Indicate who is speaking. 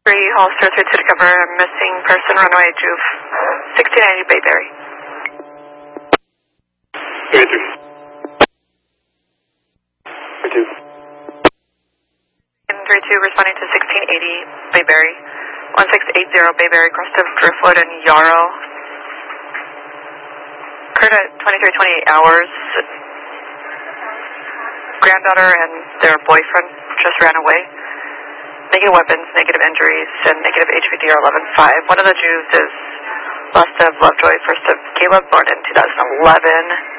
Speaker 1: 3, Hollister 32 to cover, missing person, runway Juve 1690 Bayberry.
Speaker 2: 33. 32.
Speaker 1: 32 responding to 1680 Bayberry. 1680 Bayberry, crest of Driftwood and Yarrow. Occurred at 23:28 hours. Granddaughter and their boyfriend just ran away. Negative weapons, negative injuries, and negative HPDR 11.5. One of the Jews is last of Lovejoy, first of Caleb, born in 2011.